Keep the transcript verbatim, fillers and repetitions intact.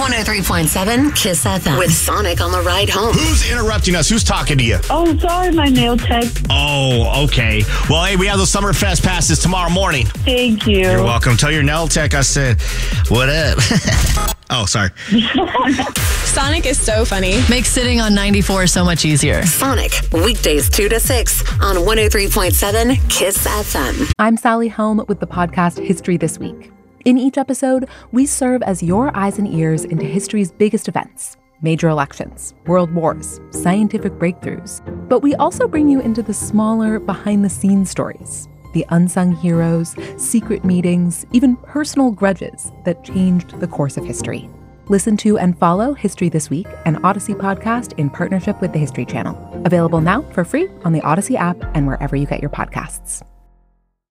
one oh three point seven Kiss F M with Sonic on the ride home. Who's interrupting us? Who's talking to you? Oh, sorry, my nail tech. Oh, okay. Well, hey, we have those Summerfest passes tomorrow morning. Thank you. You're welcome. Tell your nail tech I said, what up? Oh, sorry. Sonic is so funny. Makes sitting on ninety-four so much easier. Sonic, weekdays two to six on one oh three point seven Kiss F M. I'm Sally Helm with the podcast History This Week. In each episode, we serve as your eyes and ears into history's biggest events, major elections, world wars, scientific breakthroughs. But we also bring you into the smaller, behind-the-scenes stories, the unsung heroes, secret meetings, even personal grudges that changed the course of history. Listen to and follow History This Week, an Odyssey podcast in partnership with the History Channel. Available now for free on the Odyssey app and wherever you get your podcasts.